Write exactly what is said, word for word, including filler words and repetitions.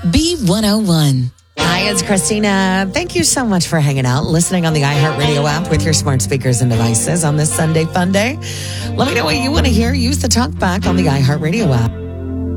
B one oh one. Hi, it's Christina. Thank you so much for hanging out, listening on the iHeartRadio app with your smart speakers and devices on this Sunday fun day. Let me know what you want to hear. Use the talk back on the iHeartRadio app.